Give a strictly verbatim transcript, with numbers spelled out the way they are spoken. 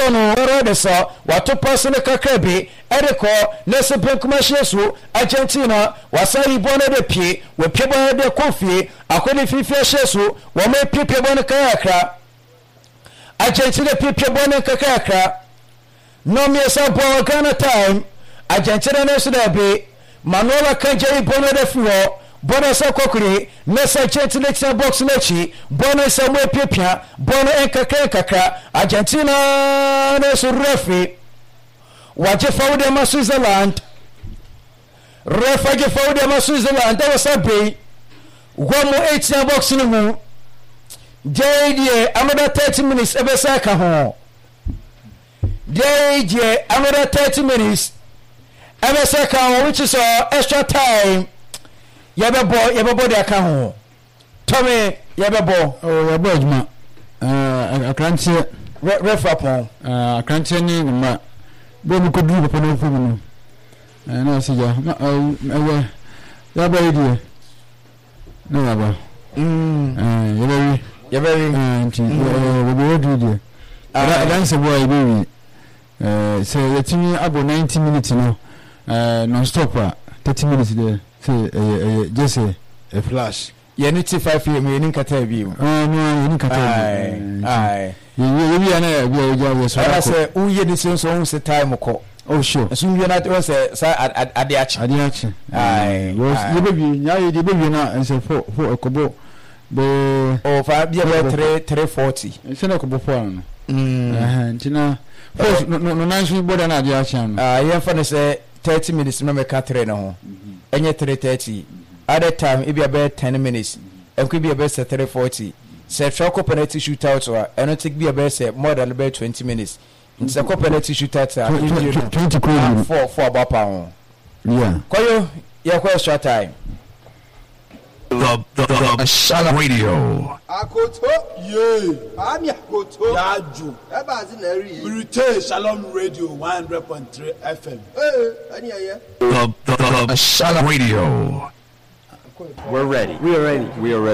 so no ro so wato pass ne kakra bi eriko nese benkuma hyesu Argentina wasari bono de pie we pie bono de kofi akoni fifi hyesu wo me pie pie bono kakra Argentina pie pie bono kakra no me sa bo Ghana time Argentina ne so da be Manuela Kanjei bono de fuo bono sa kokuri nesa Argentina tia box lechi bono sa mo pie pie bono enkakra kakra Argentina ne so refi waje fawde ma Switzerland refa je fawde ma Switzerland da wasa be gomo eighteen box ni mu jeje another thirty minutes ebe sa ka ho jeje another thirty minutes ebe sa ka ho which is uh, extra time yabebo yabebo de aka ho Tommy yabebo oh yabo ejuma eh akrantie refa pon eh akrantie ni ma bo mi ko duru papa no fu mi eh na se ja na eh ya ba idi na ya ba mm eh ya ba wi ya ba wi eh nti eh bo bo duru di ara dan se bo ai bi wi eh se yetimi abo ninety minutes no eh non stop thirty minutes there say eh just a flash ya ni t five m ni nkata bi eh no ni nkata ai ai ye ye na bi o ja we so I say u ye ni so so se time ko oh sure so you na to say sa ade achi ade achi ai ye be bi nya ye de be bi na say for for ekobo be o fa bi be three forty say na ekobo for no mm eh ntina for no no na so boda na ade achi no ah ye fa ne say thirty minutes no me ka three na ho enye three thirty other time e be be ten minutes e could be be three forty say shot penalty shootout or and take be be say more than about twenty minutes it's a penalty shootout twenty quid for for about pound yeah koyo ya kwa short time the the, the, the Shala Radio akoto ye ami akoto yaju e ba zi na ri British Shalom Radio one hundred point three F M eh ani aye the the, the Shala Radio. We're ready. We are ready. We are ready.